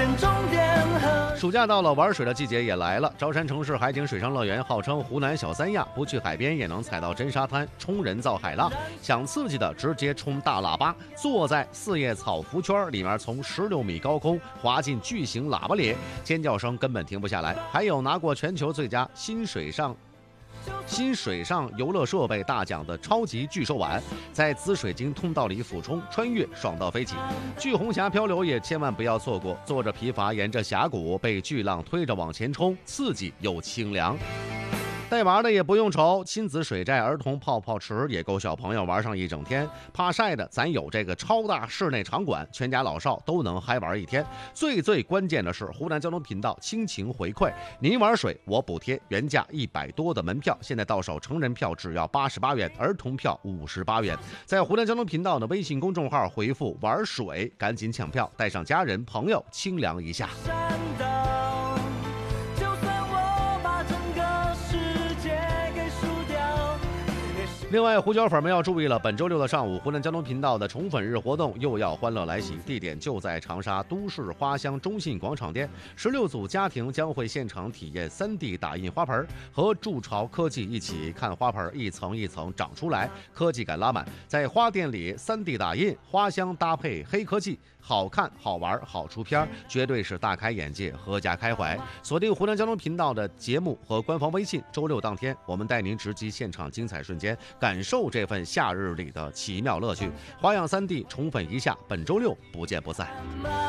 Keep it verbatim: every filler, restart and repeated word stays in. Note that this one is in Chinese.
暑假到了，玩水的季节也来了。舟山城市海景水上乐园号称湖南小三亚，不去海边也能踩到真沙滩，冲人造海浪。想刺激的直接冲大喇叭，坐在四叶草浮圈里面，从十六米高空滑进巨型喇叭里，尖叫声根本停不下来。还有拿过全球最佳新水上。新水上游乐设备大奖的超级巨兽碗，在紫水晶通道里俯冲穿越，爽到飞起。巨红峡漂流也千万不要错过，坐着皮筏沿着峡谷被巨浪推着往前冲，刺激又清凉。带娃的也不用愁，亲子水寨、儿童泡泡池也够小朋友玩上一整天。怕晒的，咱有这个超大室内场馆，全家老少都能嗨玩一天。最最关键的是，湖南交通频道亲情回馈，您玩水我补贴，原价一百多的门票，现在到手成人票只要八十八元，儿童票五十八元。在湖南交通频道的微信公众号回复玩水，赶紧抢票，带上家人朋友清凉一下。另外，胡椒粉们要注意了，本周六的上午，湖南交通频道的宠粉日活动又要欢乐来袭，地点就在长沙都市花乡中信广场店。十六组家庭将会现场体验 三 D 打印花盆，和筑巢科技一起看花盆一层一层长出来，科技感拉满。在花店里 三 D 打印，花香搭配黑科技，好看好玩好出片，绝对是大开眼界，合家开怀。锁定湖南交通频道的节目和官方微信，周六当天我们带您直击现场精彩瞬间，感受这份夏日里的奇妙乐趣。花样 三 D 宠粉一下，本周六不见不散。